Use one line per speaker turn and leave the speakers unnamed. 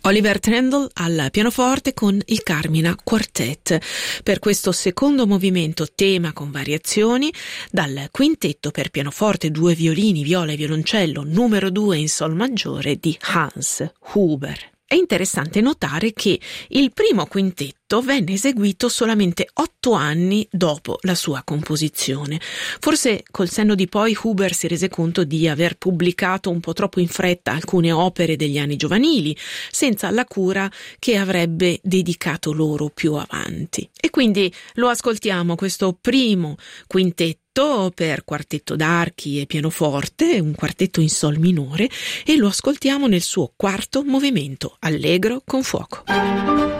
Oliver Trendle al pianoforte con il Carmina Quartet per questo secondo movimento, tema con variazioni, dal quintetto per pianoforte, 2 violini, viola e violoncello numero 2 in sol maggiore di Hans Huber. È interessante notare che il primo quintetto venne eseguito solamente 8 anni dopo la sua composizione. Forse col senno di poi Huber si rese conto di aver pubblicato un po' troppo in fretta alcune opere degli anni giovanili, senza la cura che avrebbe dedicato loro più avanti. E quindi lo ascoltiamo, questo primo quintetto per quartetto d'archi e pianoforte, un quartetto in sol minore, e lo ascoltiamo nel suo quarto movimento, allegro con fuoco.